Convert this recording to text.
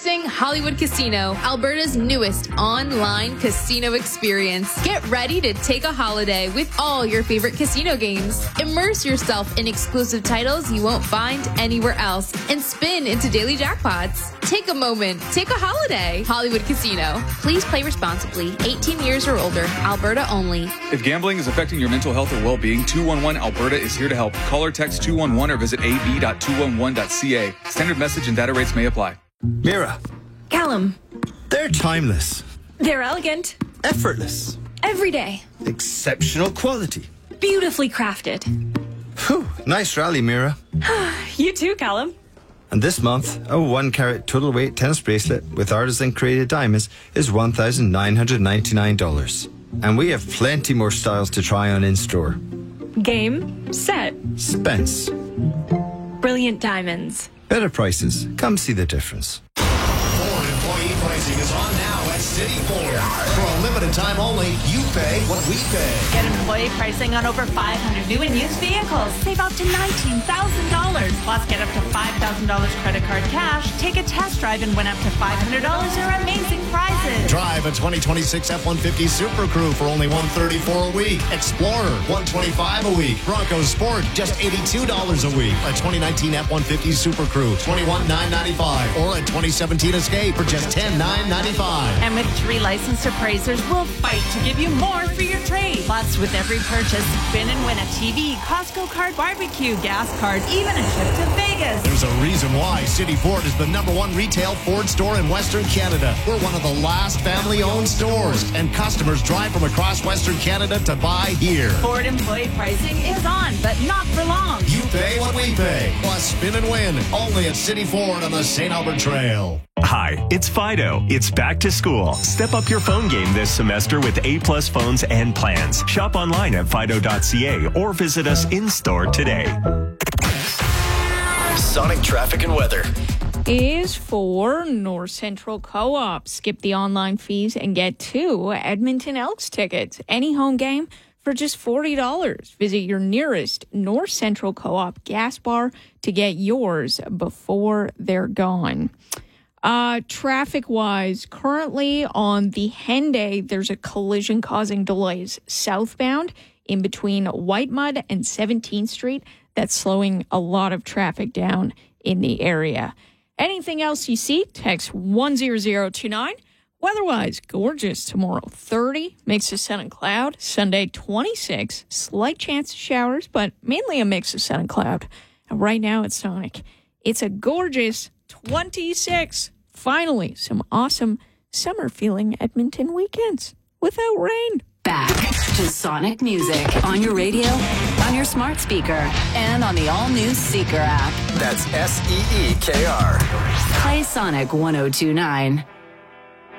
Introducing Hollywood Casino, Alberta's newest online casino experience. Get ready to take a holiday with all your favorite casino games. Immerse yourself in exclusive titles you won't find anywhere else and spin into daily jackpots. Take a moment. Take a holiday. Hollywood Casino. Please play responsibly. 18 years or older. Alberta only. If gambling is affecting your mental health or well-being, 211 Alberta is here to help. Call or text 211 or visit ab.211.ca. Standard message and data rates may apply. Mira. Callum. They're timeless. They're elegant. Effortless. Everyday. Exceptional quality. Beautifully crafted. Whew, nice rally, Mira. You too, Callum. And this month, a 1-carat total weight tennis bracelet with artisan created diamonds is $1,999. And we have plenty more styles to try on in store. Game, set, Spence. brilliant diamonds. Better prices. Come see the difference. Ford employee pricing is on now at City Ford. For a limited time only, you pay what we pay. Get employee pricing on over 500 new and used vehicles. Save up to $19,000. Plus, get up to $5,000 credit card cash. Take a test drive and win up to $500 or amazing prizes. Drive a 2026 F-150 Super Crew for only $134 a week. Explorer, $125 a week. Bronco Sport, just $82 a week. A 2019 F-150 Super Crew, $21,995. Or a 2017 Escape for just $10,995. And with 3 licensed appraisers, we'll fight to give you more for your trade. Plus, with every purchase, spin and win a TV, Costco card, barbecue, gas card, even a trip to Vegas. There's a reason why City Ford is the #1 retail Ford store in Western Canada. We're one of the last family-owned stores, and customers drive from across Western Canada to buy here. Ford employee pricing is on, but not for long. You pay what we pay. Plus, spin and win. Only at City Ford on the St. Albert Trail. Hi, it's Fido. It's back to school. Step up your phone game this semester with A-plus phones and plans. Shop online at fido.ca or visit us in-store today. Sonic traffic and weather is for North Central Co-op. Skip the online fees and get 2 Edmonton Elks tickets. Any home game for just $40. Visit your nearest North Central Co-op gas bar to get yours before they're gone. Traffic-wise, currently on the Henday, there's a collision causing delays southbound in between Whitemud and 17th Street. That's slowing a lot of traffic down in the area. Anything else you see, text 10029. Weather-wise, gorgeous tomorrow. 30, mix of sun and cloud. Sunday, 26, slight chance of showers, but mainly a mix of sun and cloud. And right now at Sonic, it's a gorgeous 26. Finally, some awesome summer-feeling Edmonton weekends without rain. Back to Sonic music on your radio, on your smart speaker, and on the all-new Seeker app. That's SEEKR. Play Sonic 102.9.